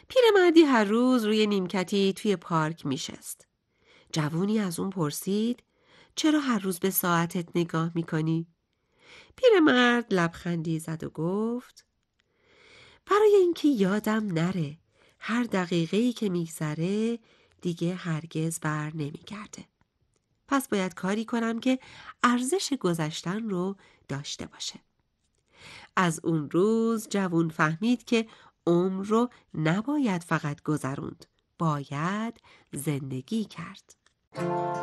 پیرمردی هر روز روی نیمکتی توی پارک میشست. جوونی از اون پرسید: چرا هر روز به ساعتت نگاه میکنی؟ پیرمرد لبخندی زد و گفت: برای اینکه یادم نره هر دقیقه‌ای که میگذره دیگه هرگز بر نمیگرده. پس باید کاری کنم که ارزش گذشتن رو داشته باشه. از اون روز جوون فهمید که عمر رو نباید فقط گذروند، باید زندگی کرد.